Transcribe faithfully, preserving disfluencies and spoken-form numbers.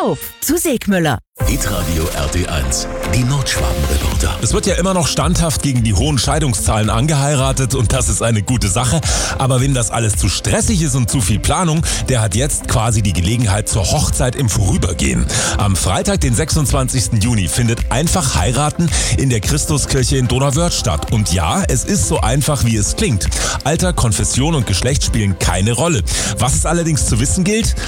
auf zu Segmüller. Hitradio R T eins, die Nordschwaben-Reporter. Es wird ja immer noch standhaft gegen die hohen Scheidungszahlen angeheiratet und das ist eine gute Sache. Aber wem das alles zu stressig ist und zu viel Planung, der hat jetzt quasi die Gelegenheit zur Hochzeit im Vorübergehen. Am Freitag, den sechsundzwanzigsten Juni, findet einfach Heiraten in der Christuskirche in Donauwörth statt. Und ja, es ist so einfach, wie es klingt. Alter, Konfession und Geschlecht spielen keine Rolle. Was es allerdings zu wissen gilt: